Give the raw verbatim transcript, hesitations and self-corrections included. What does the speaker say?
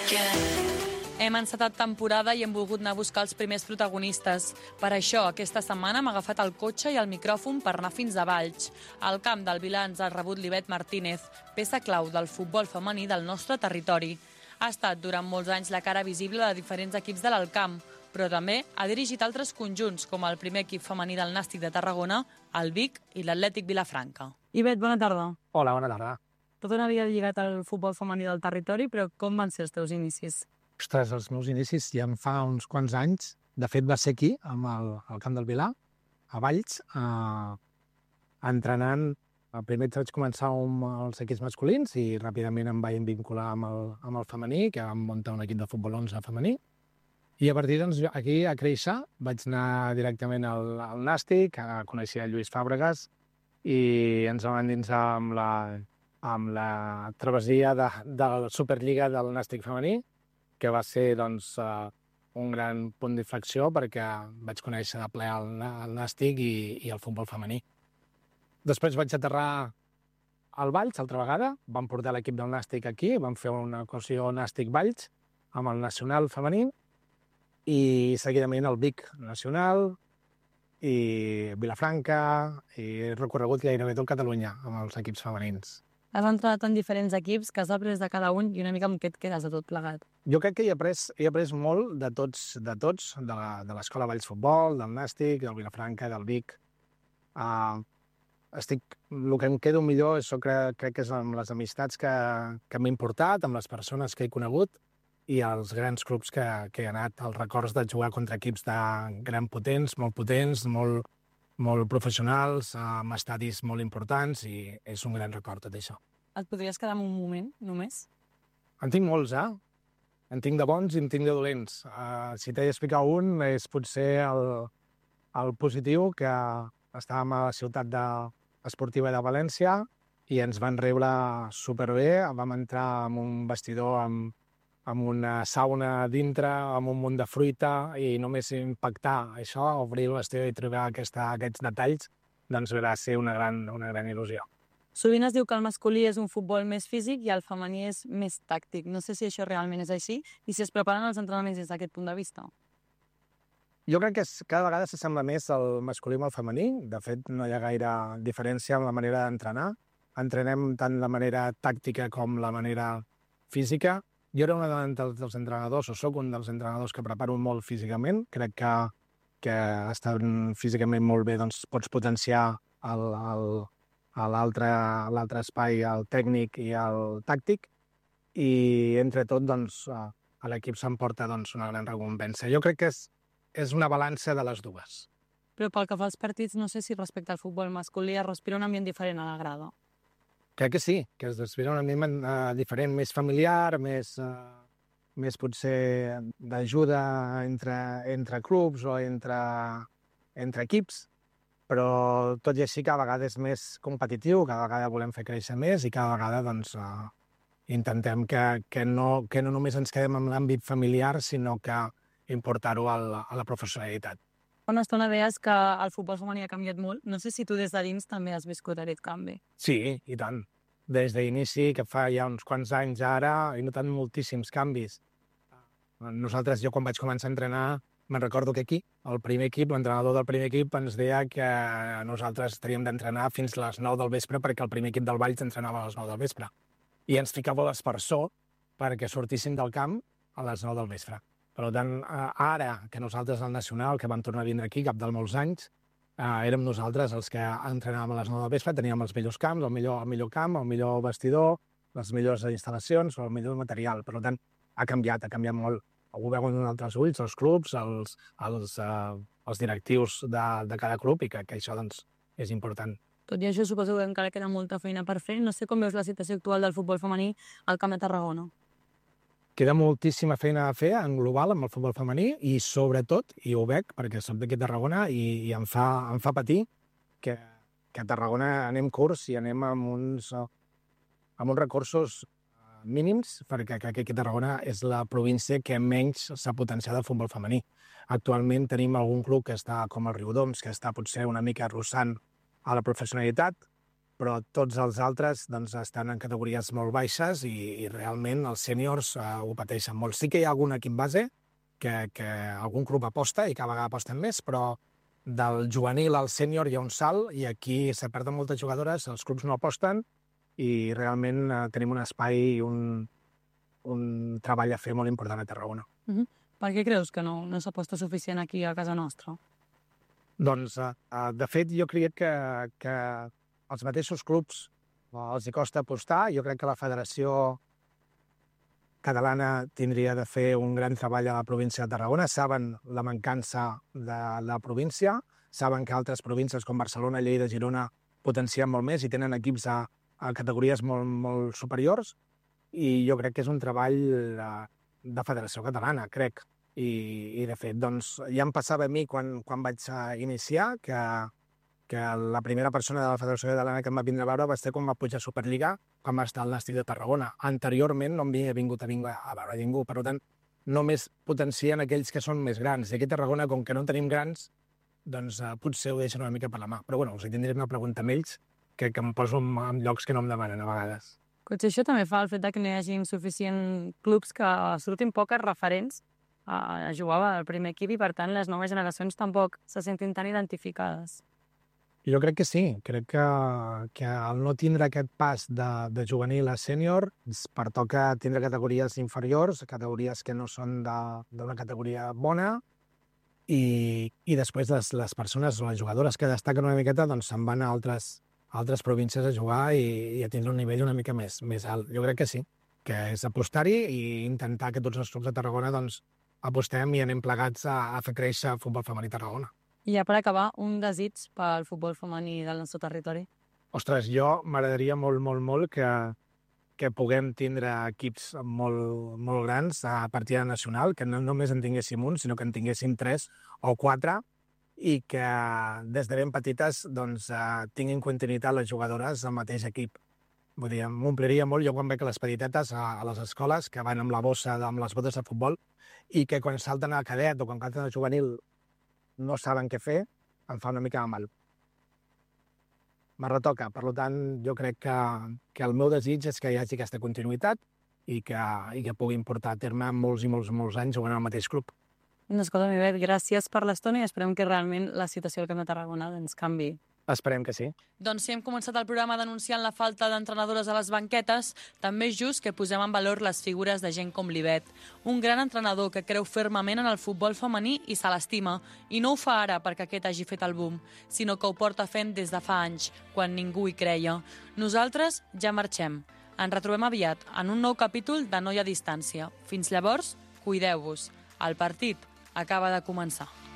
Hem encetat temporada i hem volgut anar a buscar els primers protagonistes. Per això, aquesta setmana hem agafat el cotxe i el micròfon per anar fins a Valls. Al camp del Vilà ens ha rebut l'Ivet Martínez, peça clau del futbol femení del nostre territori. Ha estat durant molts anys la cara visible de diferents equips de l'Alcamp, però també ha dirigit altres conjunts, com el primer equip femení del Nàstic de Tarragona, el Vic i l'Atlètic Vilafranca. Ivet, bona tarda. Hola, bona tarda. Tot havia lligat al futbol femení del territori, però com van ser els teus inicis? Ostres, els meus inicis ja en fa uns quants anys. De fet, va ser aquí, al, al camp del Vilà, a Valls, eh, entrenant. Primer vaig començar amb els equips masculins i ràpidament em vaig vincular amb el, amb el femení, que vam muntar un equip de futbol onze femení. I a partir doncs, aquí, a créixer, vaig anar directament al, al Nàstic, a conèixer el Lluís Fàbregas, i ens vam endinsar amb la, amb la travessia de, de la Superliga del Nàstic femení, que va ser doncs, uh, un gran punt d'inflexió perquè vaig conèixer de ple el, el Nàstic i, i el futbol femení. Després vaig aterrar al Valls altra vegada, vam portar l'equip del Nàstic aquí, vam fer una ocasió Nàstic-Valls amb el nacional femení i seguidament el Vic nacional i Vilafranca, i he recorregut gairebé tot Catalunya amb els equips femenins. Has entrenat en diferents equips, que has après de cada un i una mica amb què et quedes de tot plegat? Jo crec que he après, he après molt de tots, de tots, de l'Escola Valls Futbol, del Nàstic, del Vilafranca, del Vic. Uh, estic, el que em quedo millor és, crec, crec que és amb les amistats que, que m'he importat, amb les persones que he conegut i els grans clubs que, que he anat, els records de jugar contra equips de gran potents, molt potents, molt, molt professionals, amb estadis molt importants, i és un gran record tot això. Et podries quedar en un moment, només? En tinc molts, eh? En tinc de bons i en tinc de dolents. Uh, si t'he d'explicar un, és potser el, el positiu, que estàvem a la ciutat de, esportiva de València i ens van rebre superbé. Vam entrar en un vestidor amb, amb una sauna dintre, amb un munt de fruita, i només impactar això, obrir el vestidor i trobar aquesta, aquests detalls, doncs va ser una gran, una gran il·lusió. Sovint es diu que el masculí és un futbol més físic i el femení és més tàctic. No sé si això realment és així i si es preparen els entrenaments des d'aquest punt de vista. Jo crec que cada vegada s'assembla més el masculí amb el femení. De fet, no hi ha gaire diferència en la manera d'entrenar. Entrenem tant la manera tàctica com la manera física. Jo era un dels entrenadors, o soc un dels entrenadors que preparo molt físicament. Crec que, que estant físicament molt bé doncs, pots potenciar el, el, l'altre espai, el tècnic i el tàctic, i entre tot doncs, l'equip s'emporta doncs, una gran recompensa. Jo crec que és, és una balança de les dues. Però pel que fa als partits, no sé si respecte al futbol masculí es respira un ambient diferent a la grada. Crec que sí, que es respira un ambient uh, diferent, més familiar, més, uh, més potser d'ajuda entre, entre clubs o entre, entre equips, però tot i així cada vegada és més competitiu, cada vegada volem fer créixer més i cada vegada doncs, uh, intentem que, que, no, que no només ens quedem en l'àmbit familiar, sinó que importar-ho a, a la professionalitat. Fa una estona deies que el futbol femení ha canviat molt. No sé si tu des de dins també has viscut aquest canvi. Sí, i tant. Des d'inici, que fa ja uns quants anys ara, he notat moltíssims canvis. Nosaltres, jo quan vaig començar a entrenar, me'n recordo que aquí, el primer equip, l'entrenador del primer equip ens deia que nosaltres teníem d'entrenar fins a les nou del vespre perquè el primer equip del Valls entrenava a les nou del vespre. I ens ficava l'espersor perquè sortíssim del camp a les nou del vespre. Per tant, ara que nosaltres al Nacional, que vam tornar a vindre aquí cap de molts anys, érem nosaltres els que entrenàvem a les nou del vespre, teníem els millors camps, el millor, el millor camp, el millor vestidor, les millors instal·lacions, el millor material. Per tant, ha canviat, ha canviat molt. Ho veuen en altres ulls, els clubs, els, els, uh, els directius de, de cada club, i que, que això doncs, és important. Tot i això, suposo que encara queda molta feina per fer. No sé com veus la situació actual del futbol femení al Camp de Tarragona. Queda moltíssima feina a fer en global amb el futbol femení i sobretot, i ho veig perquè soc d'aquí a Tarragona i, i em, fa, em fa patir que, que a Tarragona anem curts i anem amb uns, amb uns recursos mínims, perquè crec que aquí a Tarragona és la província que menys s'ha potenciat el futbol femení. Actualment tenim algun club que està com el Riudoms, que està potser una mica arrossant a la professionalitat, però tots els altres doncs, estan en categories molt baixes i, i realment els sèniors eh, ho pateixen molt. Sí que hi ha algun equip base que, que algun club aposta i cada vegada aposten més, però del juvenil al sènior hi ha un salt i aquí se perden moltes jugadores, els clubs no aposten i realment eh, tenim un espai i un, un treball a fer molt important a Tarragona. Uh -huh. Per què creus que no, no s'aposta suficient aquí a casa nostra? Doncs, eh, de fet, jo crec que, que els mateixos clubs eh, els hi costa apostar. Jo crec que la Federació Catalana tindria de fer un gran treball a la província de Tarragona. Saben la mancança de la província, saben que altres províncies com Barcelona, Lleida, Girona potencien molt més i tenen equips a, a categories molt, molt superiors i jo crec que és un treball de, de Federació Catalana, crec. I, i de fet, doncs, ja em passava a mi quan, quan vaig iniciar que, que la primera persona de la Federació Catalana que em va vindre a veure va ser quan va pujar a Superliga, quan va estar al Nàstic de Tarragona. Anteriorment no em havia vingut a, vingut a veure ningú, per tant, només potencien aquells que són més grans. I aquí a Tarragona, com que no en tenim grans, doncs eh, potser ho deixen una mica per la mà. Però bueno, els tindré una pregunta amb ells que, que em poso en, en llocs que no em demanen a vegades. Potser això també fa el fet que no hi hagi suficient clubs que surtin poques referents a jugar al primer equip i, per tant, les noves generacions tampoc se sentin tan identificades. Jo crec que sí. Crec que, que al no tindre aquest pas de, de juvenil a sènior ens pertoca tindre categories inferiors, categories que no són d'una categoria bona i, i després les, les persones o les jugadores que destaquen una miqueta doncs se'n van a altres, a altres províncies a jugar i, i a tindre un nivell una mica més, més alt. Jo crec que sí, que és apostar-hi i intentar que tots els clubs de Tarragona doncs, apostem i anem plegats a, a fer créixer el futbol femení a Tarragona. I ja per acabar, un desig pel futbol femení del nostre territori. Ostres, jo m'agradaria molt, molt, molt que, que puguem tindre equips molt, molt grans a partida nacional, que no només en tinguéssim un, sinó que en tinguéssim tres o quatre, i que des de ben petites doncs, eh, tinguin continuïtat les jugadores al mateix equip. Vull dir, m'ompliria molt jo quan veig les petitetes a, a les escoles que van amb la bossa, amb les botes de futbol, i que quan salten a cadet o quan canten a juvenil no saben què fer, em fa una mica de mal. Me retoca. Per tant, jo crec que, que el meu desig és que hi hagi aquesta continuïtat i que, i que puguin portar a terme molts i molts, molts anys jugant al mateix club. Doncs escolta, Ivet, gràcies per l'estona i esperem que realment la situació al Camp de Tarragona ens canvi. Esperem que sí. Doncs si hem començat el programa denunciant la falta d'entrenadores a les banquetes, també és just que posem en valor les figures de gent com l'Ivet. Un gran entrenador que creu fermament en el futbol femení i se l'estima. I no ho fa ara perquè aquest hagi fet el boom, sinó que ho porta fent des de fa anys, quan ningú hi creia. Nosaltres ja marxem. Ens retrobem aviat en un nou capítol de No hi ha distància. Fins llavors, cuideu-vos. El partit acaba de començar.